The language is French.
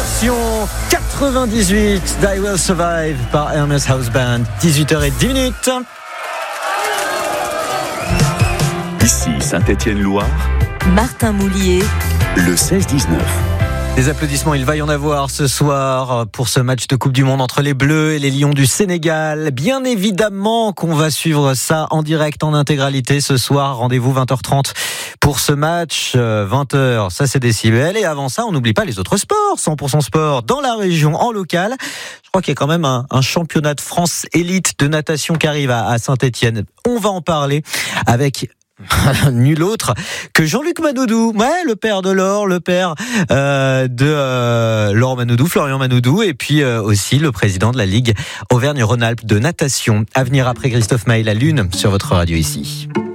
version 98 d'I Will Survive par Hermes House Band. 18h10. Ici Saint-Étienne-Loire, Martin Moulier, le 16-19. Des applaudissements, il va y en avoir ce soir pour ce match de Coupe du Monde entre les Bleus et les Lions du Sénégal. Bien évidemment qu'on va suivre ça en direct, en intégralité ce soir. Rendez-vous 20h30 pour ce match. 20h, ça c'est décibel. Et avant ça, on n'oublie pas les autres sports. 100% sport dans la région, en local. Je crois qu'il y a quand même un championnat de France élite de natation qui arrive à Saint-Étienne. On va en parler avec nul autre que Jean-Luc Manoudou, le père de Laure, le père de Laure Manoudou, Florian Manoudou, et puis aussi le président de la Ligue Auvergne-Rhône-Alpes de natation. À venir après Christophe Maé, la Lune, sur votre radio ici.